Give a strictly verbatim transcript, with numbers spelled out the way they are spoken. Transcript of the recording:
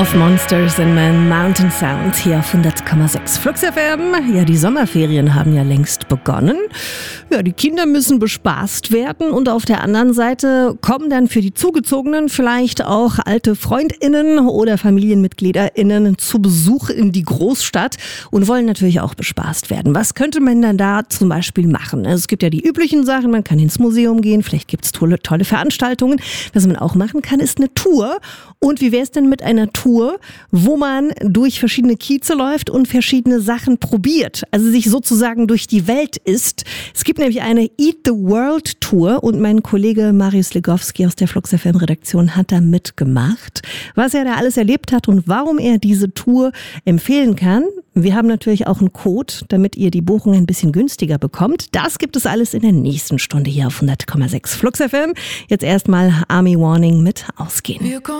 Auf Monsters in Man Mountain Sound hier auf hundert Komma sechs Flux F M. Ja, die Sommerferien haben ja längst begonnen. Ja, die Kinder müssen bespaßt werden und auf der anderen Seite kommen dann für die Zugezogenen vielleicht auch alte FreundInnen oder FamilienmitgliederInnen zu Besuch in die Großstadt und wollen natürlich auch bespaßt werden. Was könnte man dann da zum Beispiel machen? Also es gibt ja die üblichen Sachen, man kann ins Museum gehen, vielleicht gibt es tolle, tolle Veranstaltungen. Was man auch machen kann, ist eine Tour. Und wie wäre es denn mit einer Tour, wo man durch verschiedene Kieze läuft und verschiedene Sachen probiert, also sich sozusagen durch die Welt isst. Es gibt nämlich eine Eat the World Tour und mein Kollege Marius Legowski aus der Flux F M Redaktion hat da mitgemacht, was er da alles erlebt hat und warum er diese Tour empfehlen kann. Wir haben natürlich auch einen Code, damit ihr die Buchung ein bisschen günstiger bekommt. Das gibt es alles in der nächsten Stunde hier auf hundert Komma sechs Flux F M. Jetzt erstmal Army Warning mit Ausgehen.